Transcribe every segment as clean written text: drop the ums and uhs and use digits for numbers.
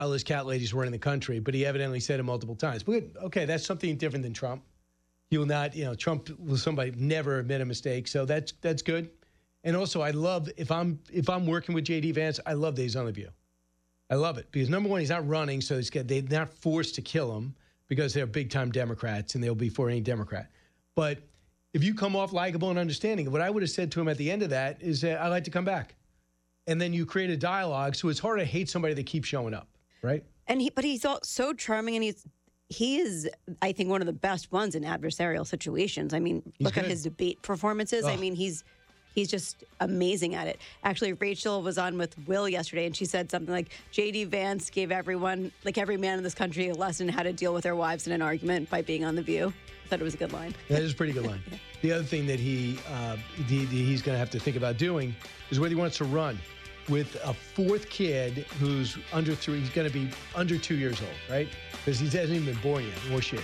all those cat ladies running the country, but he evidently said it multiple times. But okay, that's something different than Trump. He will not, Trump was somebody never admit a mistake, so that's good. And also, I love if I'm working with J.D. Vance, I love that he's on The View. I love it because number one, he's not running, so they're not forced to kill him because they're big time Democrats and they'll be for any Democrat. But if you come off likable and understanding, what I would have said to him at the end of that is, I'd like to come back. And then you create a dialogue, so it's hard to hate somebody that keeps showing up, right? But he's so charming, and he is, I think, one of the best ones in adversarial situations. I mean, look at his debate performances. I mean, he's just amazing at it. Actually, Rachel was on with Will yesterday, and she said something like, J.D. Vance gave everyone, like every man in this country, a lesson how to deal with their wives in an argument by being on The View. I thought it was a good line. That is a pretty good line. Yeah. The other thing that he's going to have to think about doing is whether he wants to run with a fourth kid who's under 3. He's going to be under 2 years old, right? Because he hasn't even been born yet, or she.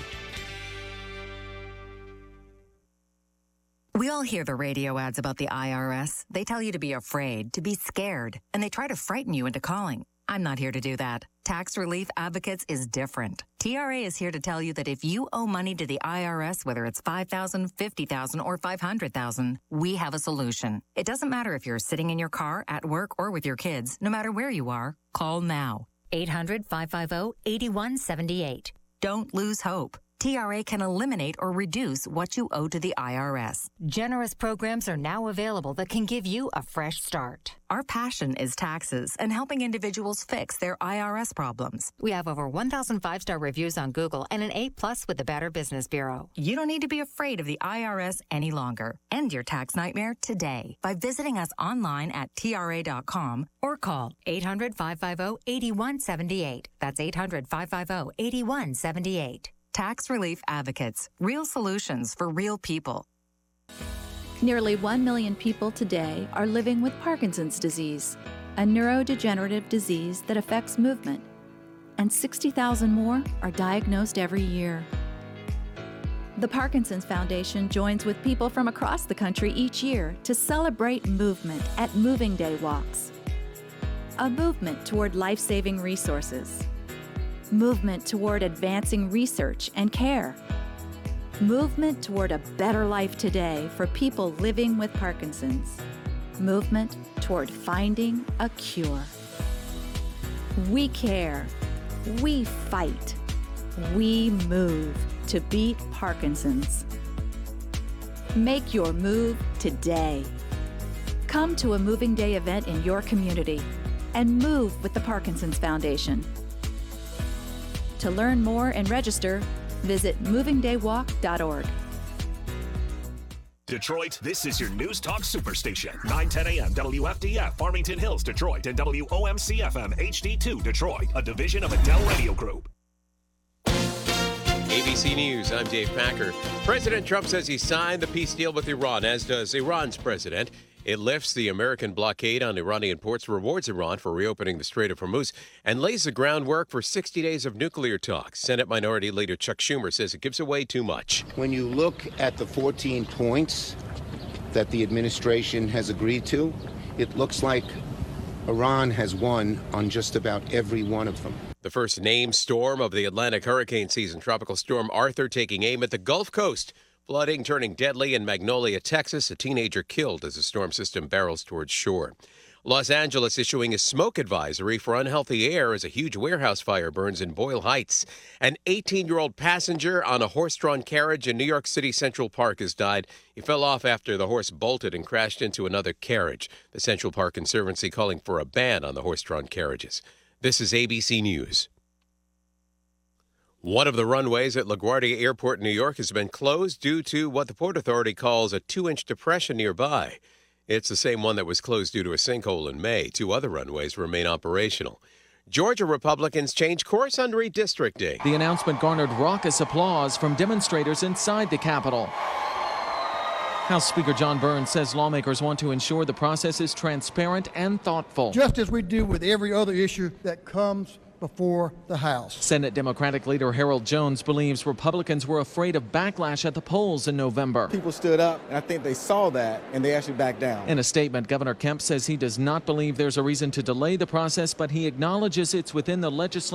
We all hear the radio ads about the IRS. They tell you to be afraid, to be scared, and they try to frighten you into calling. I'm not here to do that. Tax Relief Advocates is different. TRA is here to tell you that if you owe money to the IRS, whether it's $5,000, $50,000, or $500,000, we have a solution. It doesn't matter if you're sitting in your car, at work, or with your kids. No matter where you are, call now. 800-550-8178. Don't lose hope. TRA can eliminate or reduce what you owe to the IRS. Generous programs are now available that can give you a fresh start. Our passion is taxes and helping individuals fix their IRS problems. We have over 1,000 5-star reviews on Google and an A+ with the Better Business Bureau. You don't need to be afraid of the IRS any longer. End your tax nightmare today by visiting us online at TRA.com or call 800-550-8178. That's 800-550-8178. Tax Relief Advocates. Real solutions for real people. Nearly 1 million people today are living with Parkinson's disease, a neurodegenerative disease that affects movement, and 60,000 more are diagnosed every year. The Parkinson's Foundation joins with people from across the country each year to celebrate movement at Moving Day Walks, a movement toward life-saving resources, movement toward advancing research and care, movement toward a better life today for people living with Parkinson's, movement toward finding a cure. We care, we fight, we move to beat Parkinson's. Make your move today. Come to a Moving Day event in your community and move with the Parkinson's Foundation. To learn more and register, visit movingdaywalk.org. Detroit, this is your News Talk Superstation. 9:10 a.m. WFDF, Farmington Hills, Detroit, and WOMC-FM HD2, Detroit, a division of Adele Radio Group. ABC News, I'm Dave Packer. President Trump says he signed the peace deal with Iran, as does Iran's president. It lifts the American blockade on Iranian ports, rewards Iran for reopening the Strait of Hormuz, and lays the groundwork for 60 days of nuclear talks. Senate Minority Leader Chuck Schumer says it gives away too much. When you look at the 14 points that the administration has agreed to, it looks like Iran has won on just about every one of them. The first named storm of the Atlantic hurricane season, Tropical Storm Arthur, taking aim at the Gulf Coast. Flooding turning deadly in Magnolia, Texas. A teenager killed as the storm system barrels towards shore. Los Angeles issuing a smoke advisory for unhealthy air as a huge warehouse fire burns in Boyle Heights. An 18-year-old passenger on a horse-drawn carriage in New York City Central Park has died. He fell off after the horse bolted and crashed into another carriage. The Central Park Conservancy calling for a ban on the horse-drawn carriages. This is ABC News. One of the runways at LaGuardia Airport in New York has been closed due to what the Port Authority calls a 2-inch depression nearby. It's the same one that was closed due to a sinkhole in May. 2 other runways remain operational. Georgia Republicans change course on redistricting. The announcement garnered raucous applause from demonstrators inside the Capitol. House Speaker John Burns says lawmakers want to ensure the process is transparent and thoughtful. Just as we do with every other issue that comes before the House. Senate Democratic leader Harold Jones believes Republicans were afraid of backlash at the polls in November. People stood up, and I think they saw that, and they actually backed down. In a statement, Governor Kemp says he does not believe there's a reason to delay the process, but he acknowledges it's within the legislative